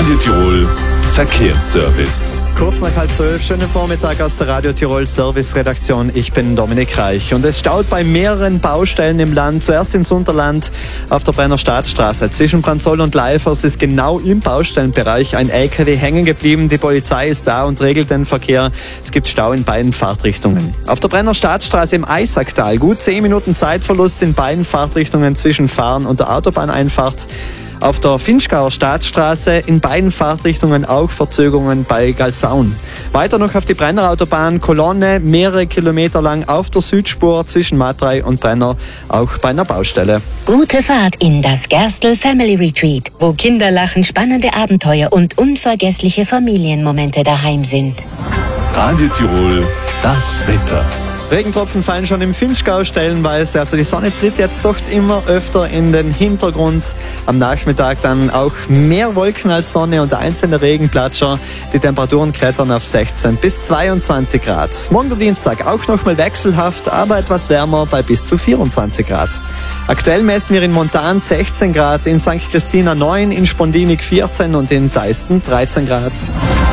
Radio Tirol Verkehrsservice. Kurz nach 11:30, schönen Vormittag aus der Radio Tirol Service-Redaktion. Ich bin Dominik Reich und es staut bei mehreren Baustellen im Land. Zuerst in Sunderland auf der Brenner Staatsstraße. Zwischen Branzoll und Leifers ist genau im Baustellenbereich ein LKW hängen geblieben. Die Polizei ist da und regelt den Verkehr. Es gibt Stau in beiden Fahrtrichtungen. Auf der Brenner Staatsstraße im Eisacktal gut 10 Minuten Zeitverlust in beiden Fahrtrichtungen zwischen Fahren und der Autobahneinfahrt. Auf der Finchgauer Staatsstraße in beiden Fahrtrichtungen auch Verzögerungen bei Galsaun. Weiter noch auf die Brenner Autobahn, Kolonne mehrere Kilometer lang auf der Südspur zwischen Matrei und Brenner, auch bei einer Baustelle. Gute Fahrt in das Gerstl Family Retreat, wo Kinder lachen, spannende Abenteuer und unvergessliche Familienmomente daheim sind. Radio Tirol, das Wetter. Regentropfen fallen schon im Finchgau stellenweise, also die Sonne tritt jetzt doch immer öfter in den Hintergrund. Am Nachmittag dann auch mehr Wolken als Sonne und einzelne Regenplatscher. Die Temperaturen klettern auf 16 bis 22 Grad. Morgen der Dienstag auch nochmal wechselhaft, aber etwas wärmer bei bis zu 24 Grad. Aktuell messen wir in Montan 16 Grad, in St. Christina 9, in Spondinik 14 und in Deisten 13 Grad.